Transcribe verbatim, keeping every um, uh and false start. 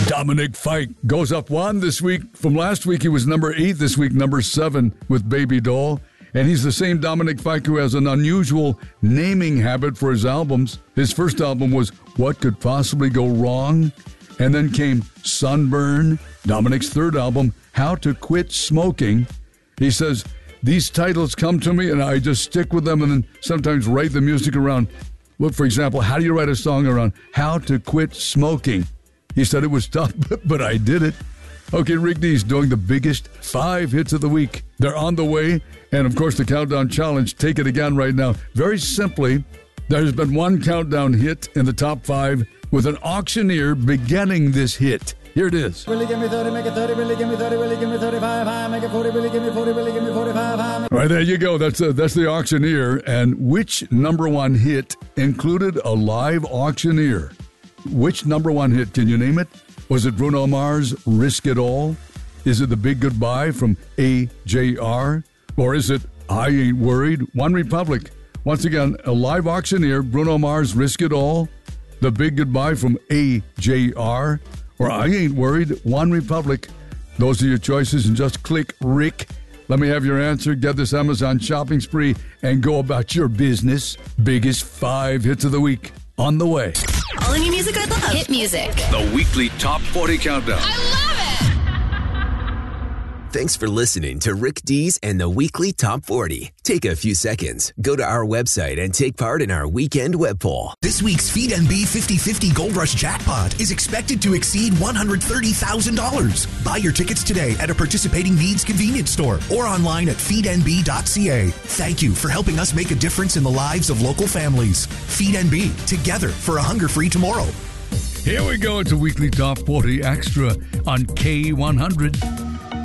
Dominic Fike goes up one this week. From last week, he was number eight. This week, number seven with Baby Doll. And he's the same Dominic Fike who has an unusual naming habit for his albums. His first album was What Could Possibly Go Wrong? And then came Sunburn. Dominic's third album, How to Quit Smoking. He says, these titles come to me and I just stick with them and then sometimes write the music around. Look, for example, how do you write a song around How to Quit Smoking? He said it was tough, but I did it. Okay, Rick D's doing the biggest five hits of the week. They're on the way. And, of course, the Countdown Challenge. Take it again right now. Very simply, there's been one countdown hit in the top five with an auctioneer beginning this hit. Here it is. Really give me thirty, make it thirty, really give me thirty, really give me thirty-five, high, make it forty, really give me forty, really give me forty-five, high. Right, there you go. That's uh, that's the auctioneer. And which number one hit included a live auctioneer? Which number one hit? Can you name it? Was it Bruno Mars' Risk It All? Is it The Big Goodbye from A J R? Or is it I Ain't Worried? One Republic. Once again, a live auctioneer, Bruno Mars' Risk It All, The Big Goodbye from A J R, or I Ain't Worried, One Republic. Those are your choices, and just click Rick. Let me have your answer. Get this Amazon shopping spree and go about your business. Biggest five hits of the week on the way. All the new music I love. Hit music. The weekly Top forty Countdown. I love it. Thanks for listening to Rick D's and the weekly Top forty. Take a few seconds, go to our website, and take part in our weekend web poll. This week's Feed N B fifty fifty Gold Rush jackpot is expected to exceed one hundred thirty thousand dollars. Buy your tickets today at a participating Needs convenience store or online at feed n b dot c a. Thank you for helping us make a difference in the lives of local families. Feed N B, together for a hunger-free tomorrow. Here we go. It's a weekly Top forty Extra on K one hundred.